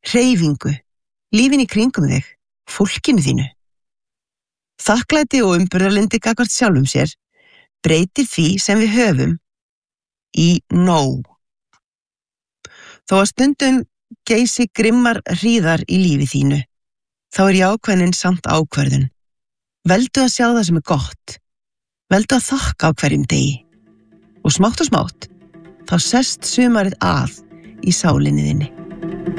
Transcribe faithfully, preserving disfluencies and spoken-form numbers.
hreyfingu, lífin í kringum þig, fólkinu þínu. Þakklæti og umburðarlyndi gagnvart sjálfum sér breytir því sem við höfum í nóg. Þó að stundum geysi grimmar hríðar í lífi þínu, þá er jákvæðnin samt ákvörðun. Veldu að sjá það sem er gott. Veldu að þakka á hverjum degi. Og smátt og smátt, þá sest sumarið að í sálinni þinni.